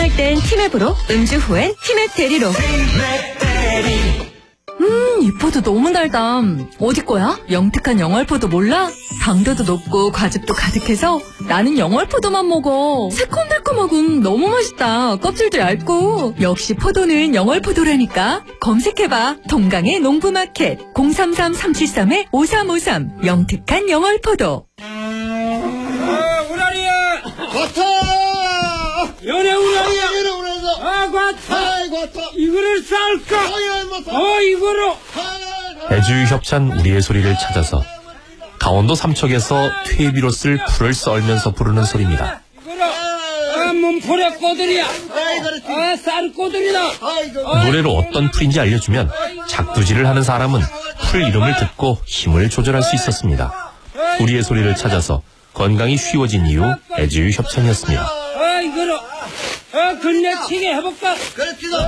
운동할 땐 티맵으로, 음주 후엔 티맵 대리로. 이 포도 너무 달다. 어디 거야? 영특한 영월포도 몰라? 당도도 높고 과즙도 가득해서 나는 영월포도만 먹어. 새콤달콤하고 너무 맛있다. 껍질도 얇고. 역시 포도는 영월포도라니까. 검색해봐. 동강의 농부마켓 033-373-5353 영특한 영월포도. 우라리야! 과타! 연애 우라리야! 연애 우라리야! 과타! 아이, 과타! 이거를 쌀까? 이거로! 애주협찬 우리의 소리를 찾아서 강원도 삼척에서 퇴비로 쓸 풀을 썰면서 부르는 소리입니다. 이거로! 몸포려 꼬들이야! 쌀 꼬들이다! 노래로 어떤 풀인지 알려주면 작두질을 하는 사람은 풀 이름을 듣고 힘을 조절할 수 있었습니다. 우리의 소리를 찾아서 건강이 쉬워진 이유 애주협찬이었습니다. 이거로! 건네치게 해볼까?